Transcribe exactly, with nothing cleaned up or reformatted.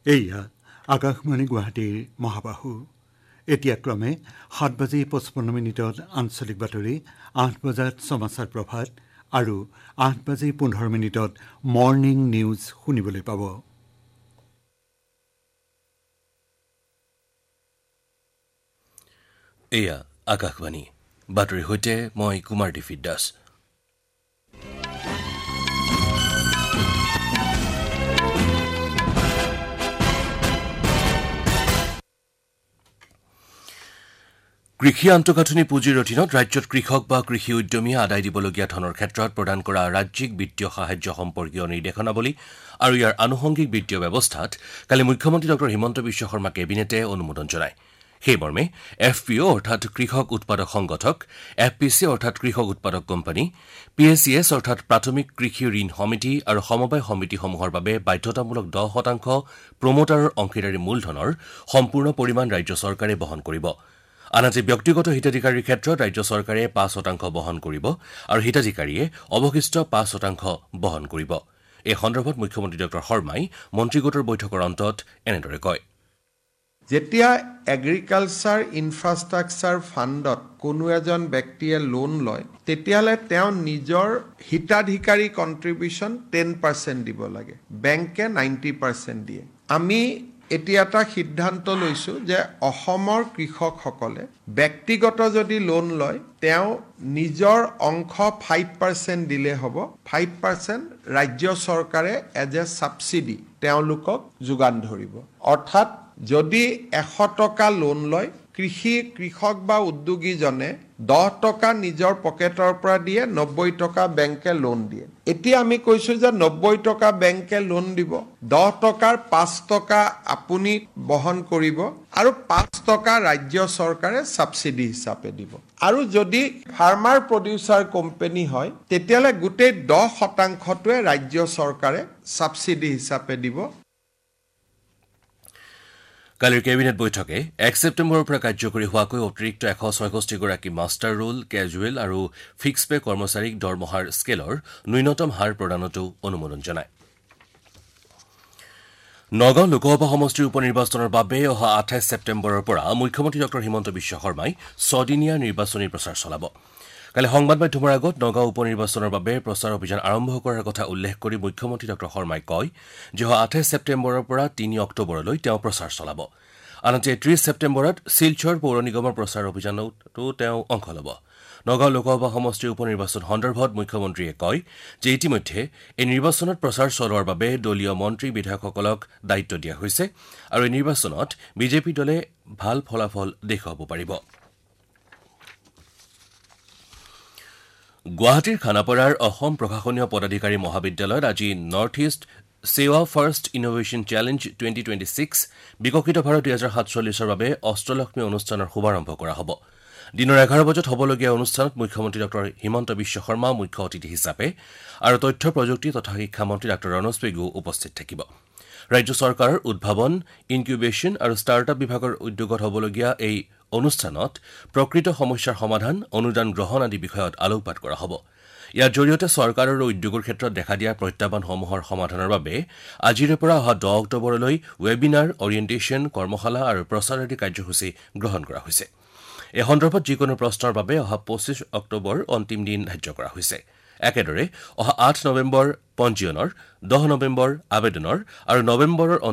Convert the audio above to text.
এয়া আকাশবাণী গুৱাহাটীৰ মহাবাহু। এতিয়া ক্ৰমে সাত বাজি পঁচপন্ন মিনিটত আঞ্চলিক বাতৰি, আঠ বজাত সমাচাৰ প্ৰভাত আৰু আঠ বাজি পোন্ধৰ মিনিটত মৰ্ণিং নিউজ শুনিবলৈ পাব। এয়া আকাশবাণী বাতৰিৰ সৈতে মই কুমাৰ দিফিত দাস। কৃষি আন্তঃগাঁথনি পুঁজিৰ অধীনত ৰাজ্যত কৃষক বা কৃষি উদ্যমীয়ে আদায় দিবলগীয়া ধনৰ ক্ষেত্ৰত প্ৰদান কৰা ৰাজ্যিক বিত্তীয় সাহায্য সম্পৰ্কীয় নিৰ্দেশনাৱলী আৰু ইয়াৰ আনুষংগিক বিত্তীয় ব্যৱস্থাত কালি মুখ্যমন্ত্ৰী ডঃ হিমন্ত বিশ্ব শৰ্মা কেবিনেটে অনুমোদন জনায়। সেইমৰ্মে এফ পি অ' অৰ্থাৎ কৃষক উৎপাদক সংগঠক, এফ পি চি অৰ্থাৎ কৃষক উৎপাদক company, P S C S অৰ্থাৎ প্ৰাথমিক কৃষি ঋণ সমিতি আৰু সমবায় সমিতিসমূহৰ বাবে বাধ্যতামূলক দহ শতাংশ প্ৰমোটাৰৰ অংশীদাৰী মূলধনৰ সম্পূৰ্ণ পৰিমাণ ৰাজ্য চৰকাৰে বহন কৰিব। আনহাতে ব্যক্তিগত হিতাধিকাৰীৰ ক্ষেত্ৰত ৰাজ্য চৰকাৰে পাঁচ শতাংশ বহন কৰিব আৰু হিতাধিকাৰীয়ে অৱশিষ্ট পাঁচ শতাংশ বহন কৰিব। এই সন্দৰ্ভত মুখ্যমন্ত্ৰী ডঃ শৰ্মাই মন্ত্ৰীগোটৰ বৈঠকৰ অন্তত এনেদৰে কয়। যেতিয়া এগ্ৰিকালচাৰ ইনফ্ৰাষ্ট্ৰাকচাৰ ফাণ্ডত কোনো এজন ব্যক্তিয়ে লোন লয়, তেতিয়াহ'লে তেওঁ নিজৰ হিতাধিকাৰী কণ্ট্ৰিবিউশ্যন টেন পাৰ্চেণ্ট দিব লাগে, বেংকে নাইণ্টি পাৰ্চেণ্ট দিয়ে। আমি এতিয়া এটা সিদ্ধান্ত লৈছোঁ যে অসমৰ কৃষকসকলে ব্যক্তিগত যদি লোন লয়, তেওঁ নিজৰ অংশ ফাইভ পাৰ্চেণ্ট দিলে হ'ব, ফাইভ পাৰ্চেণ্ট ৰাজ্য চৰকাৰে এজ এ ছাবচিডি তেওঁলোকক যোগান ধৰিব। অৰ্থাৎ যদি এশ টকা লোন লয়, কৃষি কৃষক বা উদ্যোগীজনে দহ টকা নিজৰ পকেটৰ পৰা দিয়ে, নব্বৈ টকা বেংকে লোন দিয়ে। এতিয়া আমি কৈছোঁ যে নব্বৈ টকা বেংকে লোন দিব, দহ টকাৰ পাঁচ টকা আপুনি বহন কৰিব আৰু পাঁচ টকা ৰাজ্য চৰকাৰে ছাবচিডি হিচাপে দিব। আৰু যদি ফাৰ্মাৰ প্ৰডিউচাৰ কোম্পানী হয়, তেতিয়াহ'লে গোটেই দহ শতাংশটোৱে ৰাজ্য চৰকাৰে ছাবচিডি হিচাপে দিব। কালিৰ কেবিনেট বৈঠকে এক ছেপ্টেম্বৰৰ পৰা কাৰ্যকৰী হোৱাকৈ অতিৰিক্ত এশ ছয়ষষ্ঠিগৰাকী মাষ্টাৰ ৰোল, কেজুৱেল আৰু ফিক্স পে কৰ্মচাৰীক দৰমহাৰ স্কেলৰ ন্যূনতম হাৰ প্ৰদানতো অনুমোদন জনায়। নগাঁও লোকসভা সমষ্টিৰ উপ নিৰ্বাচনৰ বাবে অহা আঠাইছ ছেপ্টেম্বৰৰ পৰা মুখ্যমন্ত্ৰী ডঃ হিমন্ত বিশ্ব শৰ্মাই ছদিনীয়া নিৰ্বাচনী প্ৰচাৰ চলাব। কালি সংবাদ মাধ্যমৰ আগত নগাঁও উপ নিৰ্বাচনৰ বাবে প্ৰচাৰ অভিযান আৰম্ভ কৰাৰ কথা উল্লেখ কৰি মুখ্যমন্ত্ৰী ডঃ শৰ্মাই কয় যে অহা আঠাইছ ছেপ্টেম্বৰৰ পৰা তিনি অক্টোবৰলৈ তেওঁ প্ৰচাৰ চলাব। আনহাতে ত্ৰিছ ছেপ্টেম্বৰত শিলচৰ পৌৰ নিগমৰ প্ৰচাৰ অভিযানতো তেওঁ অংশ ল'ব। নগাঁও লোকসভা সমষ্টিৰ উপ নিৰ্বাচন সন্দৰ্ভত মুখ্যমন্ত্ৰীয়ে কয় যে ইতিমধ্যে এই নিৰ্বাচনত প্ৰচাৰ চলোৱাৰ বাবে দলীয় মন্ত্ৰী বিধায়কসকলক দায়িত্ব দিয়া হৈছে আৰু এই নিৰ্বাচনত বিজেপি দলে ভাল ফলাফল দেখুৱাব পাৰিব। গুৱাহাটীৰ খানাপাৰাৰ অসম প্ৰশাসনীয় পদাধিকাৰী মহাবিদ্যালয়ত আজি নৰ্থ ইষ্ট সেৱা first innovation challenge twenty twenty six বিকশিত ভাৰত দুহেজাৰ সাতচল্লিছৰ বাবে অষ্টলক্ষ্মী অনুষ্ঠানৰ শুভাৰম্ভ কৰা হ'ব। দিনৰ এঘাৰ বজাত হ'বলগীয়া অনুষ্ঠানত মুখ্যমন্ত্ৰী ডঃ হিমন্ত বিশ্ব শৰ্মা মুখ্য অতিথি হিচাপে আৰু তথ্য প্ৰযুক্তি তথা শিক্ষামন্ত্ৰী ডাঃ ৰণোজ পেগু উপস্থিত থাকিব। ৰাজ্য চৰকাৰৰ উদ্ভাৱন, ইনকিউবেশ্যন আৰু ষ্টাৰ্টআপ বিভাগৰ উদ্যোগত হ'বলগীয়া এই অনুষ্ঠানত প্ৰকৃত সমস্যাৰ সমাধান, অনুদান গ্ৰহণ আদি বিষয়ত আলোকপাত কৰা হ'ব। ইয়াৰ জৰিয়তে চৰকাৰ আৰু উদ্যোগৰ ক্ষেত্ৰত দেখা দিয়া প্ৰত্যাহ্বানসমূহৰ সমাধানৰ বাবে আজিৰে পৰা অহা দহ অক্টোবৰলৈ ৱেবিনাৰ, অৰিয়েণ্টেশ্যন, কৰ্মশালা আৰু প্ৰচাৰ আদি কাৰ্যসূচী গ্ৰহণ কৰা হৈছে। এই সন্দৰ্ভত যিকোনো প্ৰশ্নৰ বাবে অহা পঁচিছ অক্টোবৰ অন্তিম দিন ধাৰ্য কৰা হৈছে। একেদৰে অহা আঠ নৱেম্বৰ পঞ্জীয়নৰ, দহ নৱেম্বৰ আবেদনৰ আৰু নৱেম্বৰৰ